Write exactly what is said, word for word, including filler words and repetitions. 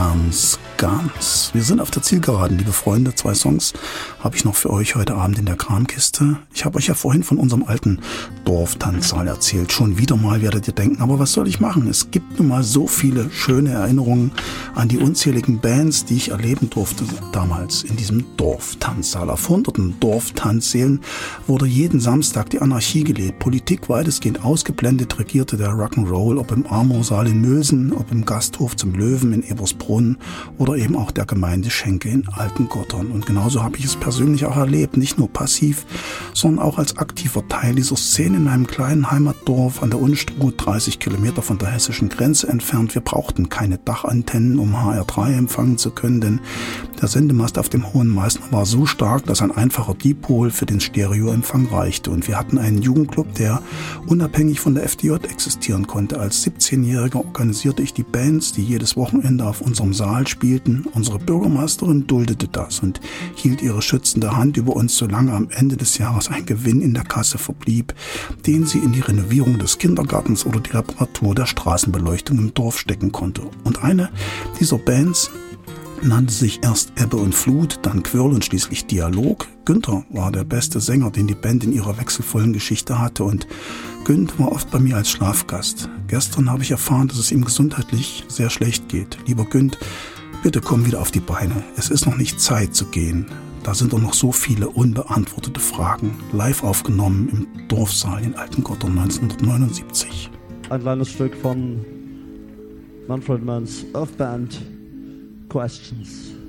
ganz, ganz. Wir sind auf der Zielgeraden, liebe Freunde. Zwei Songs habe ich noch für euch heute Abend in der Kramkiste. Ich habe euch ja vorhin von unserem alten Dorftanzsaal erzählt. Schon wieder mal werdet ihr denken, aber was soll ich machen? Es gibt nun mal so viele schöne Erinnerungen an die unzähligen Bands, die ich erleben durfte damals in diesem Dorftanzsaal. Auf hunderten Dorftanzsälen wurde jeden Samstag die Anarchie gelebt. Politik weitestgehend ausgeblendet regierte der Rock'n'Roll, ob im Amorsaal in Mülsen, ob im Gasthof zum Löwen in Ebersbrunn oder eben auch der Gemeindeschenke in Altengottern. Und genauso habe ich es persönlich auch erlebt, nicht nur passiv, sondern auch als aktiver Teil dieser Szene in einem kleinen Heimatdorf an der Unstrut, dreißig Kilometer von der hessischen Grenze entfernt. Wir brauchten keine Dachantennen, um H R drei empfangen zu können, denn der Sendemast auf dem Hohen Meißner war so stark, dass ein einfacher Dipol für den Stereoempfang reichte. Und wir hatten einen Jugendclub, der unabhängig von der F D J existieren konnte. Als siebzehnjähriger organisierte ich die Bands, die jedes Wochenende auf unserem Saal spielten. Unsere Bürgermeisterin duldete das und hielt ihre schützende Hand über uns, solange am Ende des Jahres ein Gewinn in der Kasse verblieb, den sie in die Renovierung des Kindergartens oder die Reparatur der Straßenbeleuchtung im Dorf stecken konnte. Und eine dieser Bands nannte sich erst Ebbe und Flut, dann Quirl und schließlich Dialog. Günther war der beste Sänger, den die Band in ihrer wechselvollen Geschichte hatte, und Günther war oft bei mir als Schlafgast. Gestern habe ich erfahren, dass es ihm gesundheitlich sehr schlecht geht. Lieber Günt, bitte komm wieder auf die Beine. Es ist noch nicht Zeit zu gehen. Da sind doch noch so viele unbeantwortete Fragen. Live aufgenommen im Dorfsaal in Altengottern neunzehnhundertneunundsiebzig. Ein kleines Stück von Manfred Manns Earthband Questions.